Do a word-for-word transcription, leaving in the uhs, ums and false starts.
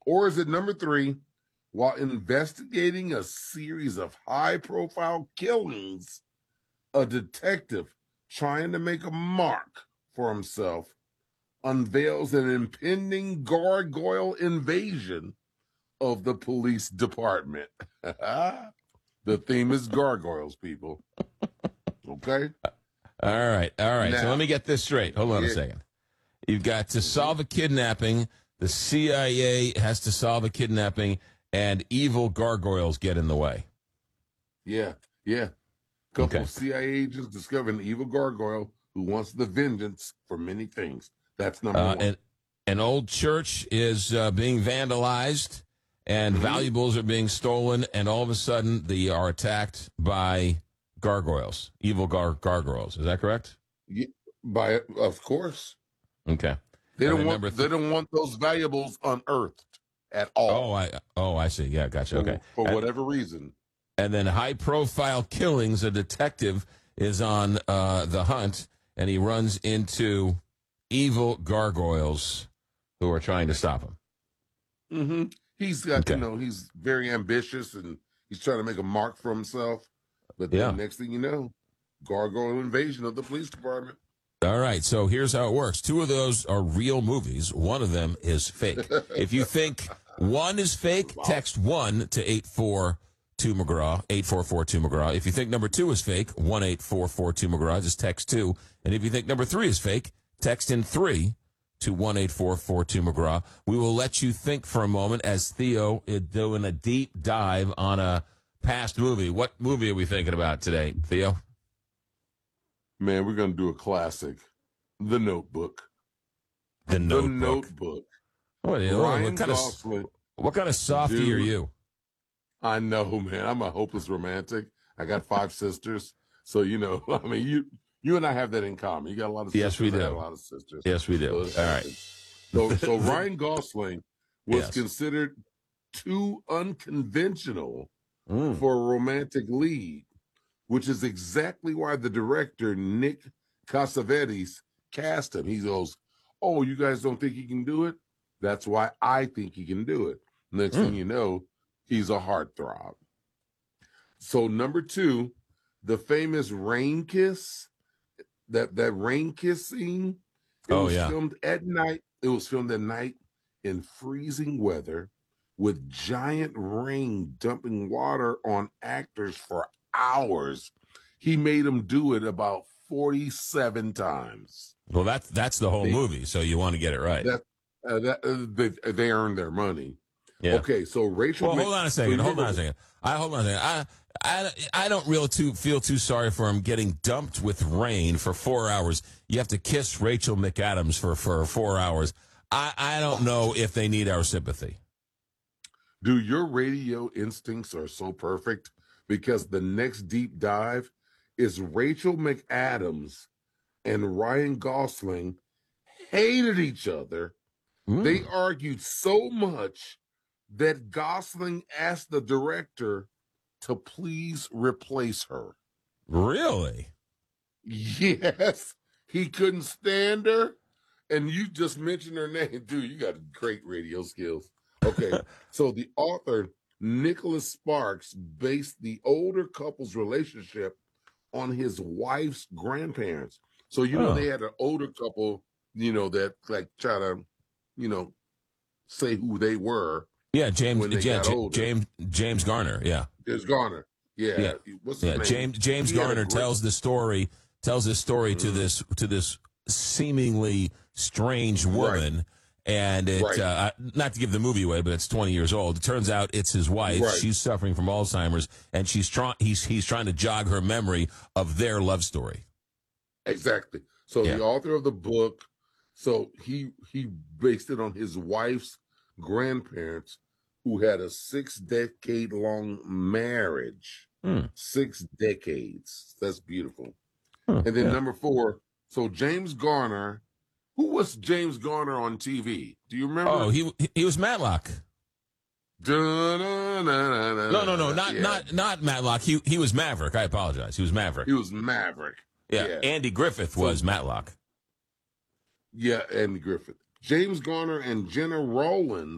Or is it number three, while investigating a series of high-profile killings, a detective trying to make a mark for himself unveils an impending gargoyle invasion of the police department? The theme is gargoyles, people. Okay? All right, all right. Now, so let me get this straight. Hold on yeah. a second. You've got to solve a kidnapping. The C I A has to solve a kidnapping, and evil gargoyles get in the way. Yeah, yeah. A couple Okay. of C I A agents discover an evil gargoyle who wants the vengeance for many things. That's number Uh, one. and an old church is uh, being vandalized, and Mhm. valuables are being stolen, and all of a sudden they are attacked by gargoyles, evil gar- gargoyles. Is that correct? Yeah, by of course. Okay. They And don't then want number th- they don't want those valuables unearthed at all. Oh, I oh I see. Yeah, gotcha. for, Okay. For And- whatever reason. And then high-profile killings. A detective is on uh, the hunt, and he runs into evil gargoyles who are trying to stop him. Mm-hmm. He's got, Okay. you know, he's very ambitious and he's trying to make a mark for himself. But then Yeah. next thing you know, gargoyle invasion of the police department. All right, so here's how it works. Two of those are real movies. One of them is fake. If you think one is fake, text one to eight four two McGraw, eight four four two McGraw. If you think number two is fake, one eight four four two McGraw, just text two. And if you think number three is fake, text in three to one eight four four two McGraw. We will let you think for a moment as Theo is doing a deep dive on a past movie. What movie are we thinking about today, Theo? Man, we're going to do a classic, The Notebook. The Notebook. The Notebook. What, Ryan what kind Gosling. of what kind of softy Dude. are you? I know, man. I'm a hopeless romantic. I got five sisters. So, you know, I mean, you you and I have that in common. You got a lot of sisters. Yes, we do. I got a lot of sisters. Yes, we do. So, All right. So, so Ryan Gosling was Yes. considered too unconventional Mm. for a romantic lead, which is exactly why the director, Nick Cassavetes, cast him. He goes, oh, you guys don't think he can do it? That's why I think he can do it. Next Mm. thing you know, he's a heartthrob. So number two, the famous rain kiss, that, that rain kiss scene, it Oh, was yeah. filmed at night. It was filmed at night in freezing weather with giant rain dumping water on actors for hours. He made them do it about forty-seven times. Well, that's that's the whole They- movie, so you want to get it right. That, uh, that uh, they, they earned their money. Yeah. Okay, so Rachel. Well, Mc- hold on a second. so Hold on a remember- second. I hold on a second. I I, I don't really too feel too sorry for him getting dumped with rain for four hours. You have to kiss Rachel McAdams for for four hours. I I don't know if they need our sympathy. Dude, your radio instincts are so perfect because the next deep dive is Rachel McAdams and Ryan Gosling hated each other. Mm. They argued so much that Gosling asked the director to please replace her. Really? Yes, he couldn't stand her. And you just mentioned her name. Dude, you got great radio skills. Okay, so the author, Nicholas Sparks, based the older couple's relationship on his wife's grandparents. So, you know, Oh. they had an older couple, you know, that like try to, you know, say who they were. Yeah, James When they yeah, got Ja- older. James James Garner. Yeah. There's Garner. Yeah. Yeah. What's his Yeah, name? James James He had a Garner great- tells the story tells this story to Mhm. this to this seemingly strange woman, and it Right. uh, not to give the movie away, but it's twenty years old. It turns out it's his wife. Right. She's suffering from Alzheimer's, and she's trying he's he's trying to jog her memory of their love story. Exactly. So Yeah. the author of the book, so he he based it on his wife's grandparents who had a six decade long marriage. Hmm. Six decades. That's beautiful. Huh, And then yeah. number four, so James Garner, who was James Garner on T V? Do you remember? Oh, he he was Matlock. No, No, no, no, not not not Matlock. He he was Maverick. I apologize. He was Maverick. He was Maverick. Yeah, yeah. Andy Griffith was Matlock. Yeah, Andy Griffith. James Garner and Jenna Rowland